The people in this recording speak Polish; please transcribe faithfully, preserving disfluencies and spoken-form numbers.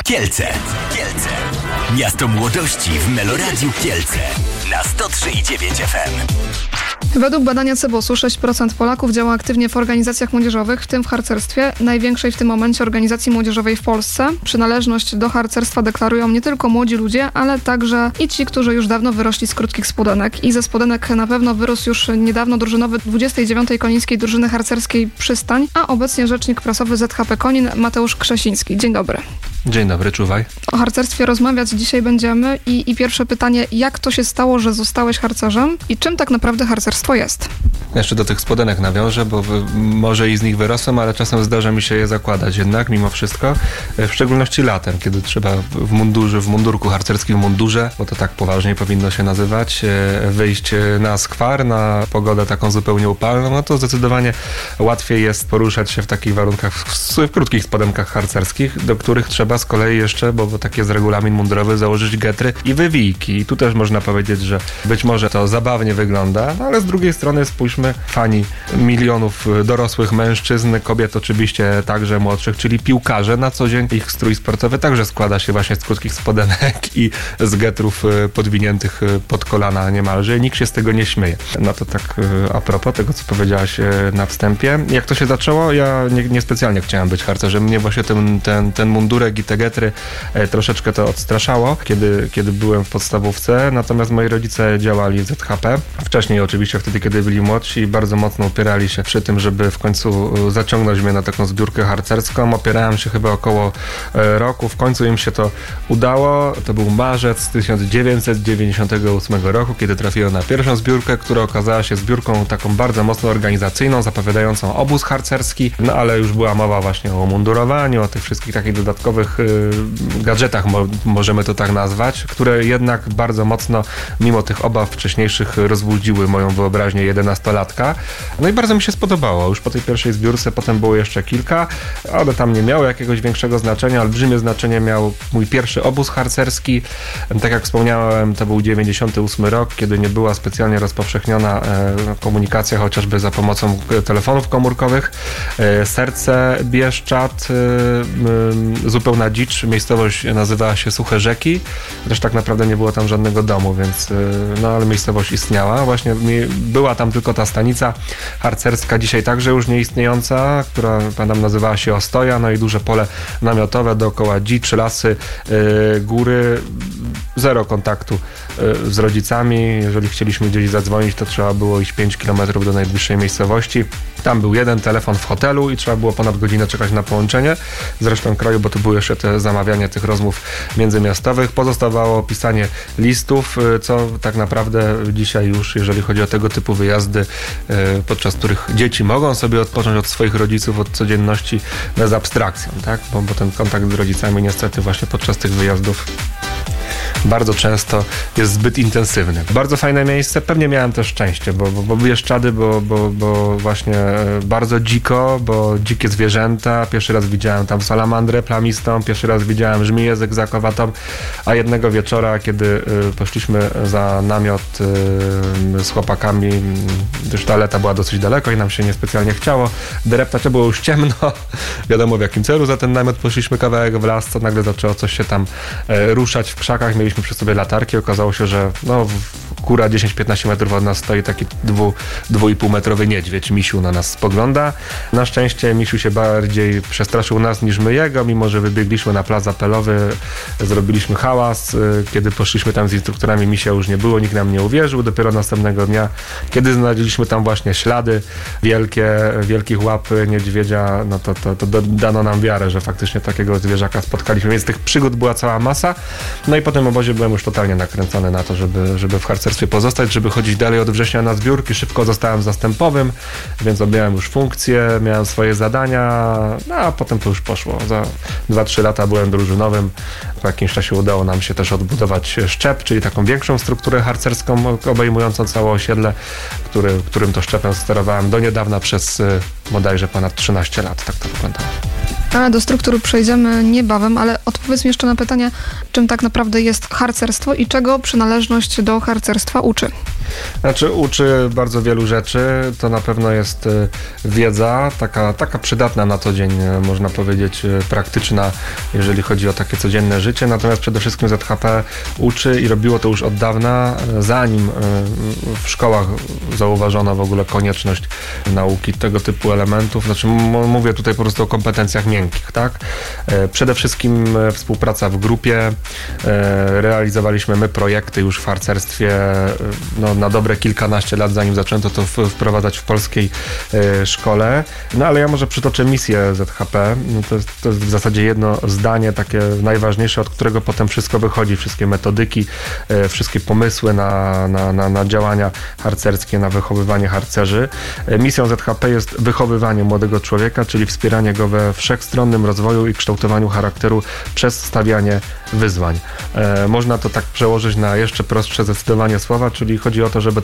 Kielce. Kielce. Miasto młodości w Meloradiu Kielce. Na sto trzy i dziewięć F M. Według badania Cebosu sześć procent Polaków działa aktywnie w organizacjach młodzieżowych, w tym w harcerstwie, największej w tym momencie organizacji młodzieżowej w Polsce. Przynależność do harcerstwa deklarują nie tylko młodzi ludzie, ale także i ci, którzy już dawno wyrośli z krótkich spodenek. I ze spodenek na pewno wyrósł już niedawno drużynowy dwudziestej dziewiątej Konińskiej Drużyny Harcerskiej Przystań, a obecnie rzecznik prasowy Z H P Konin Mateusz Krzesiński. Dzień dobry. Dzień dobry, czuwaj. O harcerstwie rozmawiać dzisiaj będziemy i, i pierwsze pytanie, jak to się stało, że zostałeś harcerzem i czym tak naprawdę harcerstwo jest? Jeszcze do tych spodenek nawiążę, bo może i z nich wyrosłem, ale czasem zdarza mi się je zakładać jednak, mimo wszystko. W szczególności latem, kiedy trzeba w mundurze, w mundurku harcerskim, w mundurze, bo to tak poważnie powinno się nazywać, wyjść na skwar, na pogodę taką zupełnie upalną, no to zdecydowanie łatwiej jest poruszać się w takich warunkach, w, w krótkich spodenkach harcerskich, do których trzeba z kolei jeszcze, bo, bo taki jest regulamin mundurowy, założyć getry i wywijki. I tu też można powiedzieć, że być może to zabawnie wygląda, no ale z drugiej strony spójrzmy, fani milionów dorosłych mężczyzn, kobiet oczywiście także młodszych, czyli piłkarze, na co dzień ich strój sportowy także składa się właśnie z krótkich spodenek i z getrów podwiniętych pod kolana niemalże. Nikt się z tego nie śmieje. No to tak a propos tego, co powiedziałaś na wstępie. Jak to się zaczęło? Ja nie, niespecjalnie chciałem być harcerzem. Mnie właśnie ten, ten, ten mundurek i te getry troszeczkę to odstraszało, kiedy, kiedy byłem w podstawówce. Natomiast moi rodzice działali w Z H P. Wcześniej oczywiście, wtedy, kiedy byli młodsi i bardzo mocno opierali się przy tym, żeby w końcu zaciągnąć mnie na taką zbiórkę harcerską. Opierałem się chyba około roku. W końcu im się to udało. To był marzec tysiąc dziewięćset dziewięćdziesiątego ósmego roku, kiedy trafiłem na pierwszą zbiórkę, która okazała się zbiórką taką bardzo mocno organizacyjną, zapowiadającą obóz harcerski, no ale już była mowa właśnie o mundurowaniu, o tych wszystkich takich dodatkowych y, gadżetach, mo- możemy to tak nazwać, które jednak bardzo mocno, mimo tych obaw wcześniejszych, rozbudziły moją wyobraźnię jedenastolatka. No i bardzo mi się spodobało. Już po tej pierwszej zbiórce potem było jeszcze kilka. One tam nie miały jakiegoś większego znaczenia. Olbrzymie znaczenie miał mój pierwszy obóz harcerski. Tak jak wspomniałem, to był dziewięćdziesiąty ósmy rok, kiedy nie była specjalnie rozpowszechniona e, komunikacja chociażby za pomocą telefonów komórkowych. E, Serce, Bieszczad, e, e, zupełna dzicz. Miejscowość nazywała się Suche Rzeki. Też tak naprawdę nie było tam żadnego domu, więc e, no ale miejscowość istniała. Właśnie mi, była tam tylko ta stanica harcerska, dzisiaj także już nieistniejąca, która tam nazywała się Ostoja, no i duże pole namiotowe dookoła, dzicz, lasy, yy, góry, zero kontaktu yy, z rodzicami. Jeżeli chcieliśmy gdzieś zadzwonić, to trzeba było iść pięć kilometrów do najbliższej miejscowości. Tam był jeden telefon w hotelu i trzeba było ponad godzinę czekać na połączenie z resztą kraju, bo to były jeszcze te zamawianie tych rozmów międzymiastowych. Pozostawało pisanie listów, co tak naprawdę dzisiaj już, jeżeli chodzi o tego typu wyjazdy, podczas których dzieci mogą sobie odpocząć od swoich rodziców, od codzienności bez abstrakcją, tak? Bo, bo ten kontakt z rodzicami niestety właśnie podczas tych wyjazdów bardzo często jest zbyt intensywny. Bardzo fajne miejsce, pewnie miałem też szczęście, bo, bo, bo Bieszczady, bo, bo, bo właśnie bardzo dziko, bo dzikie zwierzęta. Pierwszy raz widziałem tam salamandrę plamistą, pierwszy raz widziałem żmiję zegzakowatą, a jednego wieczora, kiedy y, poszliśmy za namiot y, z chłopakami, już toaleta była dosyć daleko i nam się niespecjalnie chciało dreptać, było już ciemno, wiadomo w jakim celu za ten namiot poszliśmy kawałek w las, to nagle zaczęło coś się tam y, ruszać w krzakach, mieliśmy przy sobie latarki, okazało się, że no, góra dziesięć piętnaście metrów od nas stoi taki dwu, dwu i pół metrowy niedźwiedź. Misiu na nas spogląda. Na szczęście Misiu się bardziej przestraszył nas niż my jego, mimo że wybiegliśmy na plac apelowy, zrobiliśmy hałas. Kiedy poszliśmy tam z instruktorami, Misia już nie było, nikt nam nie uwierzył. Dopiero następnego dnia, kiedy znaleźliśmy tam właśnie ślady wielkie, wielkich łap niedźwiedzia, no to, to, to dano nam wiarę, że faktycznie takiego zwierzaka spotkaliśmy. Więc tych przygód była cała masa. No i po tym obozie byłem już totalnie nakręcony na to, żeby, żeby w harcerstwie pozostać, żeby chodzić dalej od września na zbiórki. Szybko zostałem zastępowym, więc objąłem już funkcję, miałem swoje zadania, no a potem to już poszło. Za dwa trzy lata byłem drużynowym. Po jakimś czasie udało nam się też odbudować szczep, czyli taką większą strukturę harcerską obejmującą całe osiedle, który, którym to szczepem sterowałem do niedawna przez bodajże ponad trzynaście lat. Tak to wyglądało. Ale do struktur przejdziemy niebawem, ale odpowiedz mi jeszcze na pytanie, czym tak naprawdę jest harcerstwo i czego przynależność do harcerstwa uczy? Znaczy uczy bardzo wielu rzeczy, to na pewno jest wiedza, taka, taka przydatna na co dzień, można powiedzieć, praktyczna, jeżeli chodzi o takie codzienne życie, natomiast przede wszystkim Z H P uczy i robiło to już od dawna, zanim w szkołach zauważono w ogóle konieczność nauki tego typu elementów, znaczy mówię tutaj po prostu o kompetencjach miękkich, tak? Przede wszystkim współpraca w grupie, realizowaliśmy my projekty już w harcerstwie, no, na dobre kilkanaście lat, zanim zaczęto to wprowadzać w polskiej y, szkole. No ale ja może przytoczę misję Z H P. To jest, to jest w zasadzie jedno zdanie takie najważniejsze, od którego potem wszystko wychodzi. Wszystkie metodyki, y, wszystkie pomysły na, na, na, na działania harcerskie, na wychowywanie harcerzy. Y, misją Z H P jest wychowywanie młodego człowieka, czyli wspieranie go we wszechstronnym rozwoju i kształtowaniu charakteru przez stawianie wyzwań. Y, można to tak przełożyć na jeszcze prostsze zdecydowanie słowa, czyli chodzi o to, żeby